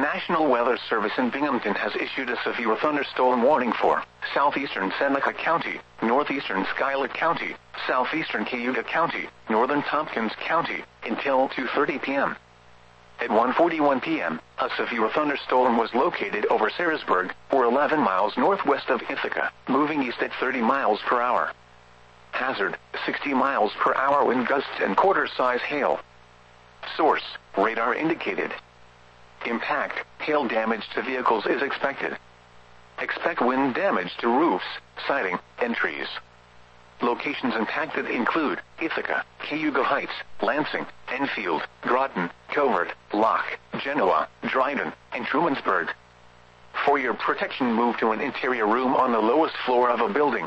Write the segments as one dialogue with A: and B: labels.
A: National Weather Service in Binghamton has issued a severe thunderstorm warning for southeastern Seneca County, northeastern Schuyler County, southeastern Cayuga County, northern Tompkins County, until 2:30 p.m. At 1:41 p.m., a severe thunderstorm was located over Saresburg, or 11 miles northwest of Ithaca, moving east at 30 miles per hour. Hazard, 60 miles per hour wind gusts and quarter-size hail. Source, radar indicated. Impact, hail damage to vehicles is expected. Expect wind damage to roofs, siding, and trees. Locations impacted include Ithaca, Cayuga Heights, Lansing, Enfield, Groton, Covert, Locke, Genoa, Dryden, and Trumansburg. For your protection, move to an interior room on the lowest floor of a building.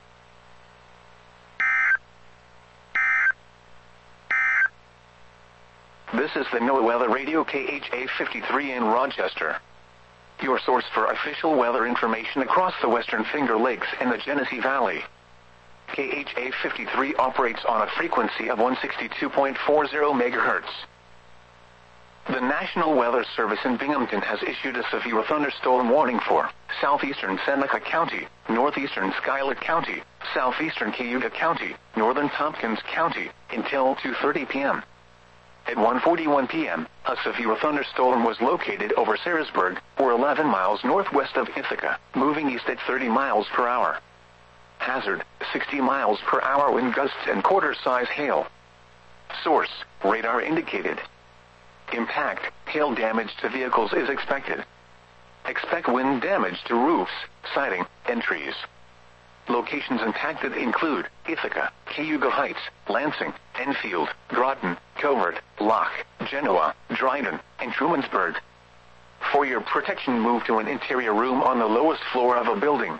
A: This is the NOAA Weather Radio KHA 53 in Rochester. Your source for official weather information across the Western Finger Lakes and the Genesee Valley. KHA 53 operates on a frequency of 162.40 MHz. The National Weather Service in Binghamton has issued a severe thunderstorm warning for southeastern Seneca County, northeastern Schuyler County, southeastern Cayuga County, northern Tompkins County, until 2:30 p.m. At 1:41 p.m., a severe thunderstorm was located over Saresburg, or 11 miles northwest of Ithaca, moving east at 30 miles per hour. Hazard, 60 miles per hour wind gusts and quarter-size hail. Source, radar indicated. Impact, hail damage to vehicles is expected. Expect wind damage to roofs, siding, and trees. Locations impacted include Ithaca, Cayuga Heights, Lansing, Enfield, Groton, Covert, Locke, Genoa, Dryden, and Trumansburg. For your protection, move to an interior room on the lowest floor of a building.